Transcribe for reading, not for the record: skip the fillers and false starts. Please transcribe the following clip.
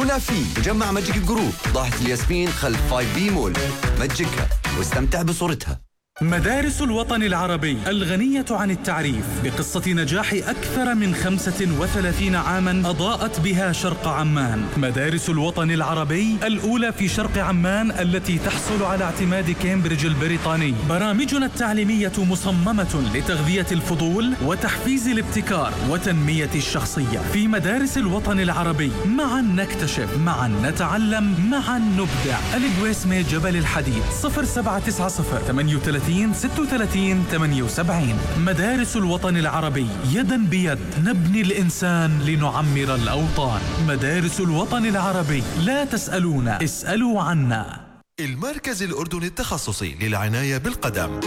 هنا في مجمع ماجيك جروب ضاحية الياسمين خلف 5 بي مول. مجكها واستمتع بصورتها. مدارس الوطن العربي الغنية عن التعريف بقصة نجاح أكثر من 35 عاما أضاءت بها شرق عمان. مدارس الوطن العربي الأولى في شرق عمان التي تحصل على اعتماد كامبريدج البريطاني. برامجنا التعليمية مصممة لتغذية الفضول وتحفيز الابتكار وتنمية الشخصية. في مدارس الوطن العربي معا نكتشف، معا نتعلم، معا نبدع. الجويسمي جبل الحديد 0790 36 78. مدارس الوطن العربي، يدا بيد نبني الإنسان لنعمر الأوطان. مدارس الوطن العربي، لا تسألونا، اسألوا عنا. المركز الأردني التخصصي للعناية بالقدم.